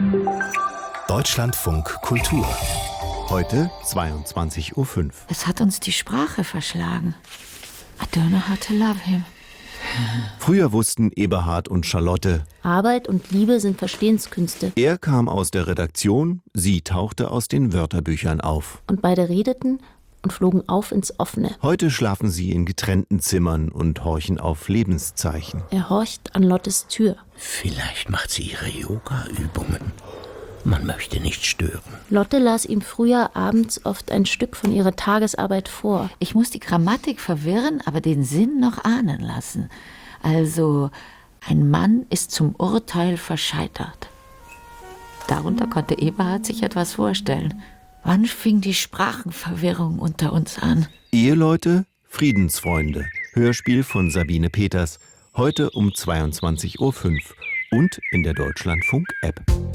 Deutschlandfunk Kultur. Heute 22:05 Uhr. Es hat uns die Sprache verschlagen. I don't know how to love him. Früher wussten Eberhard und Charlotte, Arbeit und Liebe sind Verstehenskünste. er kam aus der Redaktion, sie tauchte aus den Wörterbüchern auf. Und beide redeten und flogen auf ins Offene. Heute schlafen sie in getrennten Zimmern und horchen auf Lebenszeichen. Er horcht an Lottes Tür. Vielleicht macht sie ihre Yoga-Übungen. Man möchte nicht stören. Lotte las ihm früher abends oft ein Stück von ihrer Tagesarbeit vor. Ich muss die Grammatik verwirren, aber den Sinn noch ahnen lassen. Also, ein Mann ist zum Urteil verscheitert. Darunter konnte Eberhard sich etwas vorstellen. Wann fing die Sprachenverwirrung unter uns an? Eheleute, Friedensfreunde. Hörspiel von Sabine Peters. Heute um 22:05 Uhr und in der Deutschlandfunk-App.